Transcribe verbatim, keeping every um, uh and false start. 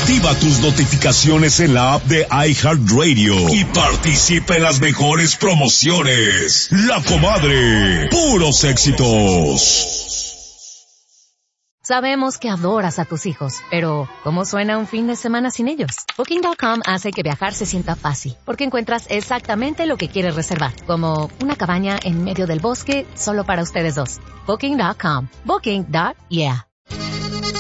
Activa tus notificaciones en la app de iHeartRadio y participa en las mejores promociones. La Comadre, puros éxitos. Sabemos que adoras a tus hijos, pero ¿cómo suena un fin de semana sin ellos? Booking punto com hace que viajar se sienta fácil, porque encuentras exactamente lo que quieres reservar, como una cabaña en medio del bosque solo para ustedes dos. Booking punto com. Booking. Yeah.